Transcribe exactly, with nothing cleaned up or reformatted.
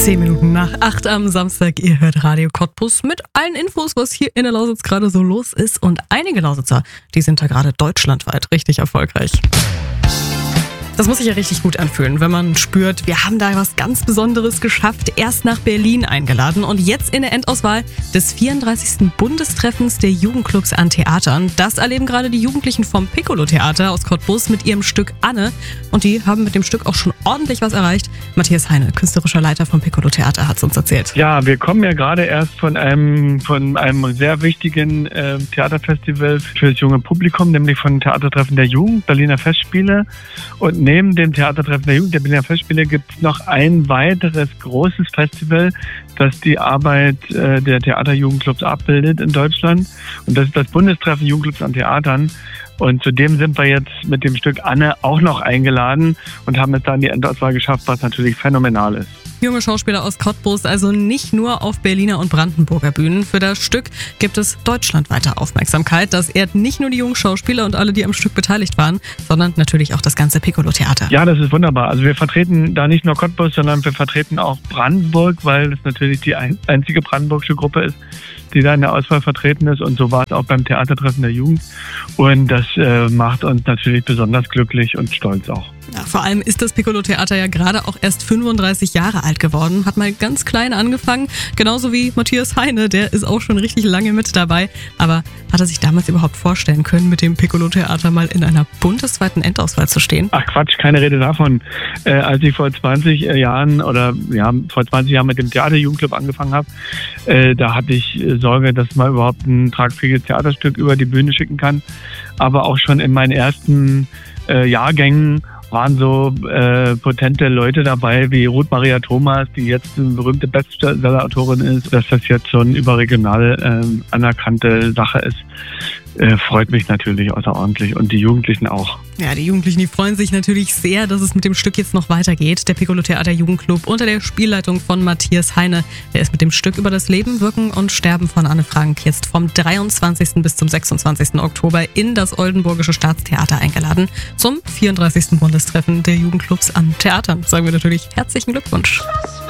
Zehn Minuten nach acht am Samstag. Ihr hört Radio Cottbus mit allen Infos, was hier in der Lausitz gerade so los ist. Und einige Lausitzer, die sind da gerade deutschlandweit richtig erfolgreich. Das muss sich ja richtig gut anfühlen, wenn man spürt, wir haben da was ganz Besonderes geschafft, erst nach Berlin eingeladen und jetzt in der Endauswahl des vierunddreißigsten Bundestreffens der Jugendclubs an Theatern. Das erleben gerade die Jugendlichen vom Piccolo-Theater aus Cottbus mit ihrem Stück Anne. Und die haben mit dem Stück auch schon ordentlich was erreicht. Matthias Heine, künstlerischer Leiter vom Piccolo-Theater, hat es uns erzählt. Ja, wir kommen ja gerade erst von einem, von einem sehr wichtigen äh, Theaterfestival für das junge Publikum, nämlich von Theatertreffen der Jugend, Berliner Festspiele. Und neben dem Theatertreffen der Jugend, der Berliner Festspiele, gibt es noch ein weiteres großes Festival, das die Arbeit äh, der Theaterjugendclubs abbildet in Deutschland. Und das ist das Bundestreffen Jugendclubs an Theatern. Und zudem sind wir jetzt mit dem Stück Anne auch noch eingeladen und haben es dann die Endauswahl geschafft, was natürlich phänomenal ist. Junge Schauspieler aus Cottbus, also nicht nur auf Berliner und Brandenburger Bühnen. Für das Stück gibt es deutschlandweite Aufmerksamkeit. Das ehrt nicht nur die jungen Schauspieler und alle, die am Stück beteiligt waren, sondern natürlich auch das ganze Piccolo-Theater. Ja, das ist wunderbar. Also wir vertreten da nicht nur Cottbus, sondern wir vertreten auch Brandenburg, weil es natürlich die einzige brandenburgische Gruppe ist, die da in der Auswahl vertreten ist. Und so war es auch beim Theatertreffen der Jugend. Und das äh, macht uns natürlich besonders glücklich und stolz auch. Ja, vor allem ist das Piccolo-Theater ja gerade auch erst fünfunddreißig Jahre alt geworden, hat mal ganz klein angefangen, genauso wie Matthias Heine, der ist auch schon richtig lange mit dabei. Aber hat er sich damals überhaupt vorstellen können, mit dem Piccolo-Theater mal in einer bundesweiten Endauswahl zu stehen? Ach Quatsch, keine Rede davon. Äh, als ich vor zwanzig Jahren oder ja, vor zwanzig Jahren mit dem Theaterjugendclub angefangen habe, äh, da hatte ich Sorge, dass man überhaupt ein tragfähiges Theaterstück über die Bühne schicken kann. Aber auch schon in meinen ersten äh, Jahrgängen waren so äh, potente Leute dabei wie Ruth Maria Thomas, die jetzt eine berühmte Bestseller-Autorin ist. Dass das jetzt so eine überregional äh, anerkannte Sache ist, äh, freut mich natürlich außerordentlich und die Jugendlichen auch. Ja, die Jugendlichen, die freuen sich natürlich sehr, dass es mit dem Stück jetzt noch weitergeht. Der Piccolo-Theater Jugendclub unter der Spielleitung von Matthias Heine, der ist mit dem Stück über das Leben, Wirken und Sterben von Anne Frank jetzt vom dreiundzwanzigsten bis zum sechsundzwanzigsten Oktober in das Oldenburgische Staatstheater eingeladen zum vierunddreißigsten Bundestreffen der Jugendclubs an Theatern. Sagen wir natürlich herzlichen Glückwunsch.